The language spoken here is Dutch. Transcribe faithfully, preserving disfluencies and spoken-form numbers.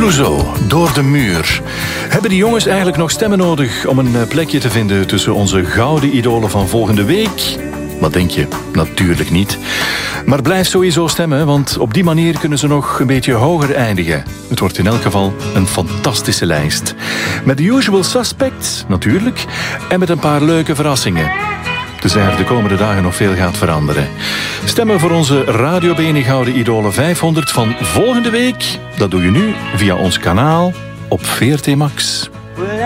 Clouseau, Door de Muur. Hebben die jongens eigenlijk nog stemmen nodig om een plekje te vinden tussen onze gouden idolen van volgende week? Wat denk je? Natuurlijk niet. Maar blijf sowieso stemmen, want op die manier kunnen ze nog een beetje hoger eindigen. Het wordt in elk geval een fantastische lijst. Met de usual suspects, natuurlijk, en met een paar leuke verrassingen. Dus er de komende dagen nog veel gaat veranderen. Stemmen voor onze Radio B N Gouden Idolen vijfhonderd van volgende week. Dat doe je nu via ons kanaal op V R T Max.